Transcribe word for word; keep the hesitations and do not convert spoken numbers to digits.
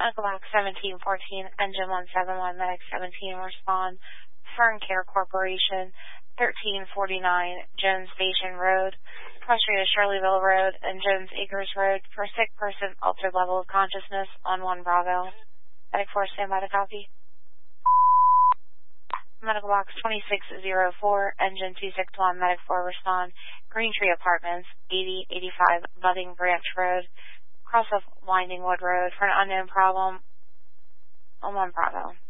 Medical Box seventeen fourteen, Engine one seven one, Medic seventeen, respond. Fern Care Corporation, thirteen forty-nine Jones Station Road, cross street of Shirleyville Road and Jones Acres Road for sick person, altered level of consciousness on one Bravo. Medic four, stand by the copy. Medical Box twenty-six oh four, Engine two six one, Medic four, respond. Green Tree Apartments, eighty eighty-five Budding Branch Road, cross of Winding Wood Road for an unknown problem on one Bravo.